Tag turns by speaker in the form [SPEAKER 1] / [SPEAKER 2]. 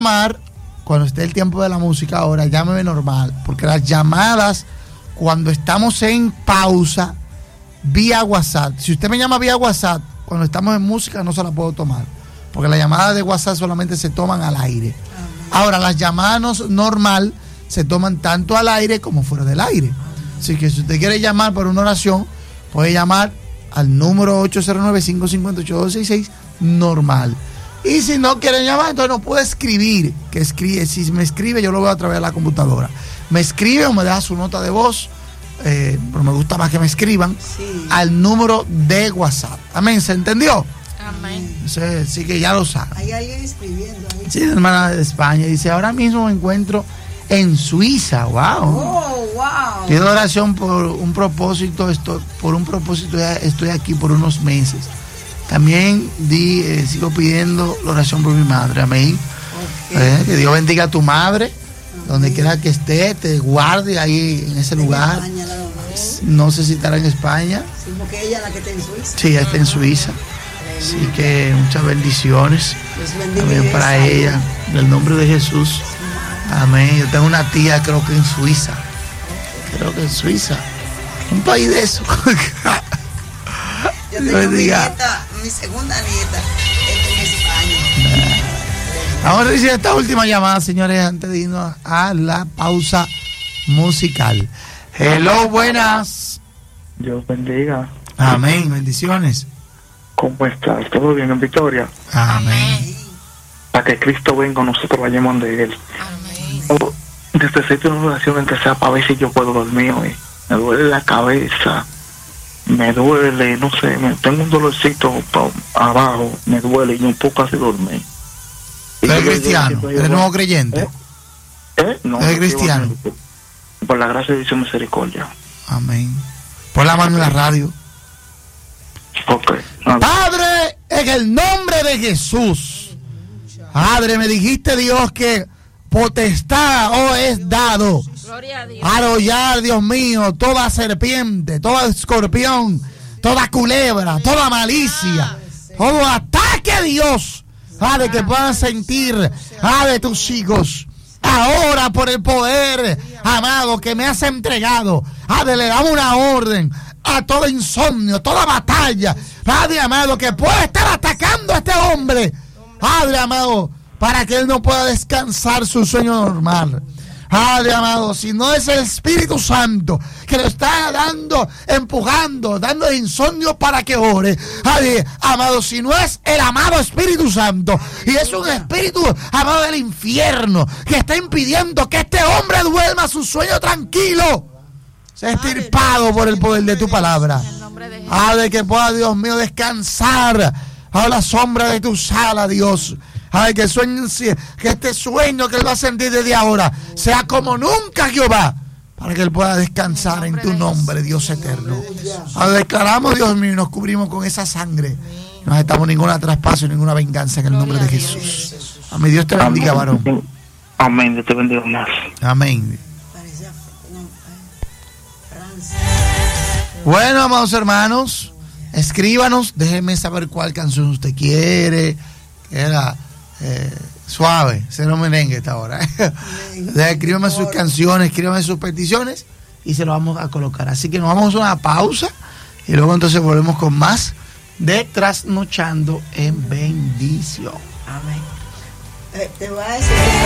[SPEAKER 1] llamar cuando esté el tiempo de la música ahora, llámeme normal, porque las llamadas cuando estamos en pausa vía WhatsApp, si usted me llama vía WhatsApp cuando estamos en música no se la puedo tomar, porque las llamadas de WhatsApp solamente se toman al aire. Ahora las llamadas normal se toman tanto al aire como fuera del aire. Así que si usted quiere llamar por una oración, puede llamar al número 809-558-266 normal. Y si no quieren llamar, entonces no puede escribir. Si me escribe, yo lo veo a través de la computadora. Me escribe o me deja su nota de voz, pero me gusta más que me escriban, sí, al número de WhatsApp. Amén, ¿se entendió?
[SPEAKER 2] Amén.
[SPEAKER 1] Sí, que ya lo saben.
[SPEAKER 3] Hay alguien escribiendo ahí.
[SPEAKER 1] Sí, hermana de España. Dice, ahora mismo me encuentro en Suiza. Wow.
[SPEAKER 3] Oh, wow.
[SPEAKER 1] Pido oración por un propósito. Estoy aquí por unos meses. También sigo pidiendo la oración por mi madre. Amén. Okay. Que Dios bendiga a tu madre. Amén. Donde quiera que esté, te guarde ahí en ese lugar.
[SPEAKER 3] España,
[SPEAKER 1] no sé si estará en España.
[SPEAKER 3] Sí, porque ella es la que está en Suiza.
[SPEAKER 1] Sí, ella está en Suiza. Así que muchas bendiciones también para ella, en el nombre de Jesús. Amén. Yo tengo una tía, creo que en Suiza. Un país de eso.
[SPEAKER 3] Yo tengo mi segunda nieta en España.
[SPEAKER 1] Vamos a decir esta última llamada, señores, antes de irnos a la pausa musical. Hello, buenas.
[SPEAKER 4] Dios bendiga.
[SPEAKER 1] Amén, bendiciones.
[SPEAKER 4] ¿Cómo estás? ¿Todo bien en Victoria?
[SPEAKER 1] Amén.
[SPEAKER 4] Para que Cristo venga, nosotros vayamos de Él.
[SPEAKER 2] Amén.
[SPEAKER 4] Necesito una oración en que sea para ver si yo puedo dormir hoy. Me duele la cabeza, me duele, no sé, tengo un dolorcito abajo, me duele y un poco hace dormir.
[SPEAKER 1] ¿Eres cristiano? ¿Eres nuevo creyente?
[SPEAKER 4] No.
[SPEAKER 1] ¿Eres cristiano?
[SPEAKER 4] Por la gracia de Dios, misericordia.
[SPEAKER 1] Amén. Pon la mano en la radio.
[SPEAKER 4] Okay.
[SPEAKER 1] Padre, en el nombre de Jesús. Padre, me dijiste, Dios, que potestad es dado a arrollar, Dios mío, toda serpiente, todo escorpión, toda culebra, toda malicia, todo ataque, Dios, de que puedan sentir de tus hijos. Ahora, por el poder, amado, que me has entregado, le damos una orden a todo insomnio, toda batalla, Padre amado, que pueda estar atacando a este hombre, Padre amado, para que él no pueda descansar su sueño normal. Padre amado, si no es el Espíritu Santo que lo está dando, empujando, dando insomnio para que ore, Padre amado, si no es el amado Espíritu Santo, y es un espíritu, amado, del infierno, que está impidiendo que este hombre duerma su sueño tranquilo, sea extirpado por el poder de tu palabra. Padre, que pueda, Dios mío, descansar a la sombra de tu sala, Dios. Ay, que este sueño que él va a sentir desde ahora sea como nunca, Jehová, para que él pueda descansar en tu nombre, Dios eterno. Declaramos, Dios mío, y nos cubrimos con esa sangre. No aceptamos ningún traspaso y ninguna venganza en el nombre de Jesús. Amén. Dios te bendiga, varón.
[SPEAKER 4] Amén. Dios te bendiga más.
[SPEAKER 1] Amén. Bueno, amados hermanos, escríbanos, déjenme saber cuál canción usted quiere. Era suave, cero merengue esta hora. Escríbame sus canciones, escríbame sus peticiones y se lo vamos a colocar. Así que nos vamos a una pausa y luego entonces volvemos con más de Trasnochando en Bendición.
[SPEAKER 3] Amén. Te voy a decir